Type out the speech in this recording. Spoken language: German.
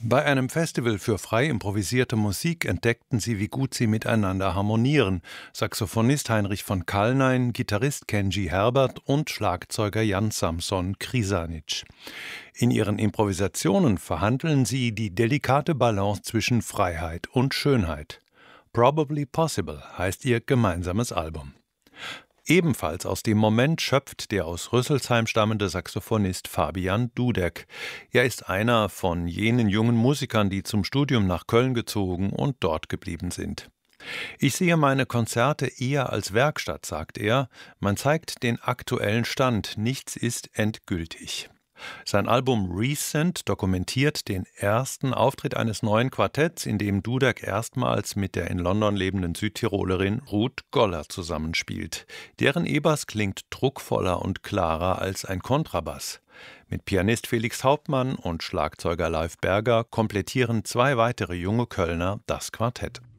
Bei einem Festival für frei improvisierte Musik entdeckten sie, wie gut sie miteinander harmonieren. Saxophonist Heinrich von Kallnein, Gitarrist Kenji Herbert und Schlagzeuger Jan Samson Krisanic. In ihren Improvisationen verhandeln sie die delikate Balance zwischen Freiheit und Schönheit. Probably Possible heißt ihr gemeinsames Album. Ebenfalls aus dem Moment schöpft der aus Rüsselsheim stammende Saxophonist Fabian Dudek. Er ist einer von jenen jungen Musikern, die zum Studium nach Köln gezogen und dort geblieben sind. Ich sehe meine Konzerte eher als Werkstatt, sagt er. Man zeigt den aktuellen Stand, nichts ist endgültig. Sein Album Recent dokumentiert den ersten Auftritt eines neuen Quartetts, in dem Dudek erstmals mit der in London lebenden Südtirolerin Ruth Goller zusammenspielt. Deren E-Bass klingt druckvoller und klarer als ein Kontrabass. Mit Pianist Felix Hauptmann und Schlagzeuger Leif Berger komplettieren zwei weitere junge Kölner das Quartett.